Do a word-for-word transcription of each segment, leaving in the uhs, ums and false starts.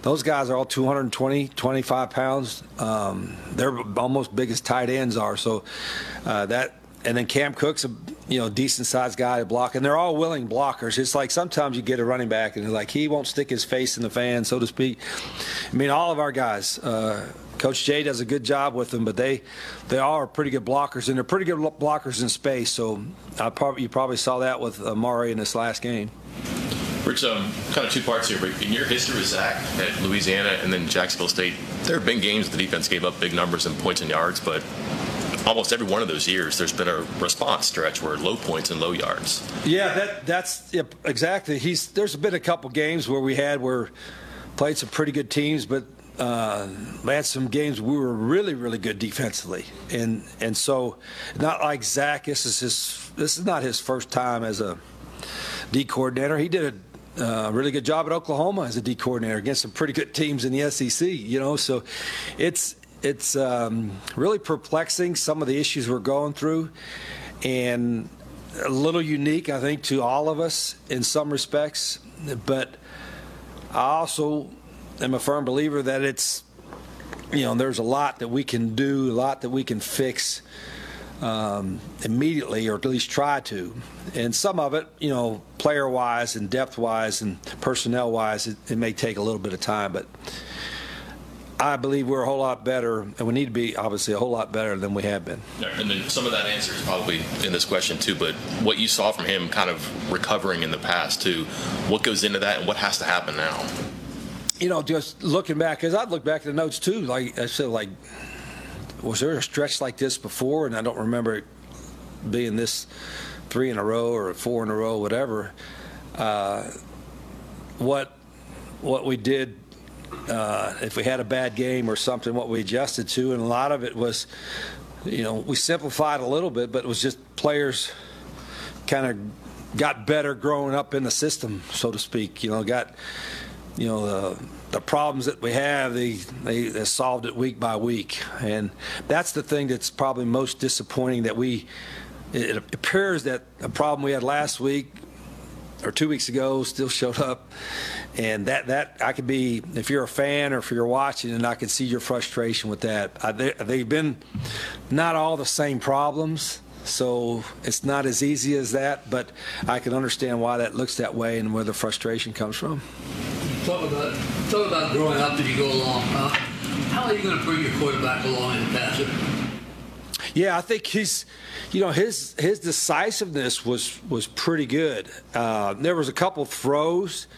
those guys are all two hundred twenty, twenty-five pounds. Um, they're almost big as tight ends are. So uh, that, and then Cam Cook's a you know decent-sized guy to block, and they're all willing blockers. It's like sometimes you get a running back, and it's like he won't stick his face in the fan, so to speak. I mean, all of our guys. Uh, Coach Jay does a good job with them, but they they all are pretty good blockers, and they're pretty good blockers in space. So I probably you probably saw that with Amari in this last game. Rich, um, kind of two parts here, but in your history with Zach at Louisiana and then Jacksonville State, there have been games the defense gave up big numbers in points and yards, but almost every one of those years there's been a response stretch where low points and low yards. Yeah, that that's yeah, exactly. He's there's been a couple games where we had where played some pretty good teams, but uh, we had some games we were really really good defensively, and and so not like Zach. This is his this is not his first time as a D coordinator. He did a Uh, really good job at Oklahoma as a D coordinator against some pretty good teams in the S E C, you know, so it's it's um, really perplexing, some of the issues we're going through, and a little unique, I think, to all of us in some respects, but I also am a firm believer that it's, you know, there's a lot that we can do, a lot that we can fix Um, immediately, or at least try to. And some of it, you know, player-wise and depth-wise and personnel-wise, it, it may take a little bit of time, but I believe we're a whole lot better, and we need to be, obviously, a whole lot better than we have been. And then some of that answer is probably in this question, too, but what you saw from him kind of recovering in the past, too, what goes into that and what has to happen now? You know, just looking back, because I'd look back at the notes, too, like I said, like, was there a stretch like this before? And I don't remember it being this three in a row or four in a row, whatever. Uh, what what we did, uh, if we had a bad game or something, what we adjusted to, and a lot of it was, you know, we simplified a little bit, but it was just players kind of got better growing up in the system, so to speak. You know, got, you know, the the problems that we have, they, they they solved it week by week, and that's the thing that's probably most disappointing. That we, it appears that a problem we had last week or two weeks ago still showed up, and that that I could be, if you're a fan or if you're watching, and I can see your frustration with that. I, they, they've been not all the same problems. So it's not as easy as that, but I can understand why that looks that way and where the frustration comes from. Talk about talk about growing up as you go along. Uh, how are you going to bring your quarterback along in the passer? Yeah, I think he's, you know, his his decisiveness was was pretty good. Uh, there was a couple throws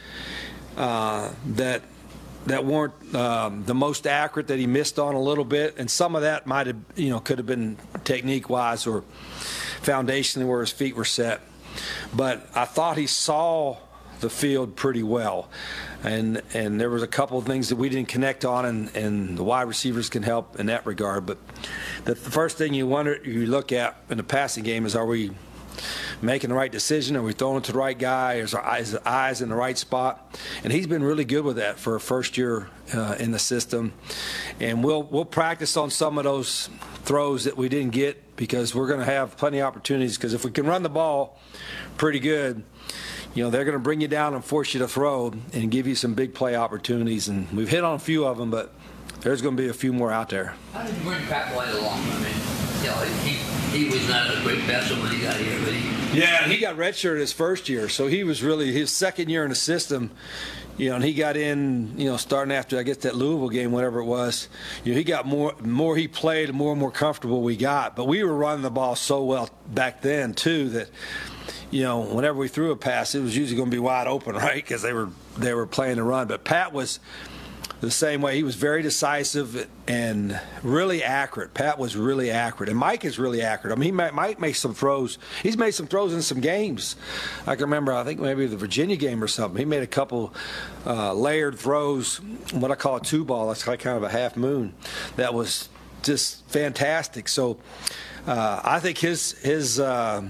uh, that that weren't um, the most accurate, that he missed on a little bit, and some of that might have, you know, could have been technique-wise or foundationally where his feet were set. But I thought he saw the field pretty well, and and there was a couple of things that we didn't connect on, and, and the wide receivers can help in that regard. But the, the first thing you wonder, you look at in the passing game is, are we making the right decision? Are we throwing it to the right guy? Is our eyes, eyes in the right spot? And he's been really good with that for a first year uh, in the system. And we'll we'll practice on some of those throws that we didn't get, because we're going to have plenty of opportunities. Because if we can run the ball pretty good, you know, they're going to bring you down and force you to throw and give you some big play opportunities. And we've hit on a few of them, but there's going to be a few more out there. How did you bring Pat White along? I mean, you know, he, he was not a great passer when he got here, but he... Yeah, he got redshirted his first year, so he was really his second year in the system. You know, and he got in, you know, starting after, I guess, that Louisville game, whatever it was. You know, he got more, more he played, the more and more comfortable we got. But we were running the ball so well back then, too, that, you know, whenever we threw a pass, it was usually going to be wide open, right, because they were they were playing the run. But Pat was the same way. He was very decisive and really accurate. Pat was really accurate. And Mike is really accurate. I mean, he might, might make some throws. He's made some throws in some games. I can remember, I think maybe the Virginia game or something. He made a couple uh, layered throws, what I call a two ball. That's like kind of a half moon. That was just fantastic. So uh, I think his his uh,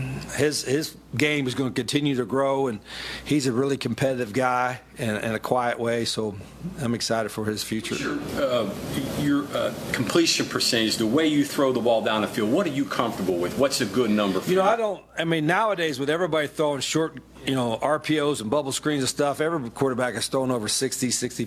his his game is going to continue to grow, and he's a really competitive guy in, in a quiet way. So I'm excited for his future. Sure. Uh, your uh, completion percentage, the way you throw the ball down the field, what are you comfortable with? What's a good number for you? You know, I don't. I mean, nowadays with everybody throwing short, you know, R P Os and bubble screens and stuff, every quarterback is throwing over sixty, sixty.